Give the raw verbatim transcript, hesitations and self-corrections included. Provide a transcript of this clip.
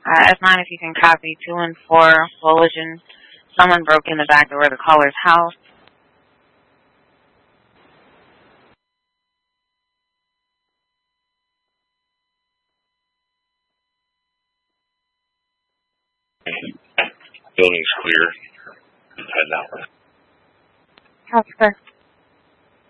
Uh, F nine, if you can copy two and four, collision. Someone broke in the back door of the caller's house. Building's clear. Head out. House, sir.